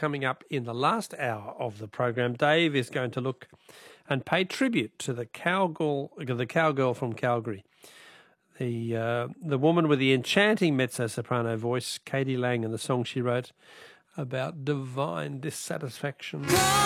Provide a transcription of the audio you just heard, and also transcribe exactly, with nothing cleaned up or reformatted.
coming up in the last hour of the program. Dave is going to look and pay tribute to the cowgirl, the cowgirl from Calgary, the uh, the woman with the enchanting mezzo-soprano voice, Katie Lang, and the song she wrote about divine dissatisfaction.